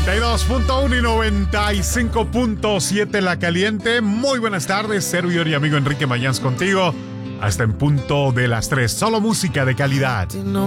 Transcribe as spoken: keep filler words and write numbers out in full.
noventa y dos punto uno y noventa y cinco punto siete La Caliente. Muy buenas tardes, servidor y amigo Enrique Mayans contigo hasta en punto de las tres. Solo música de calidad. No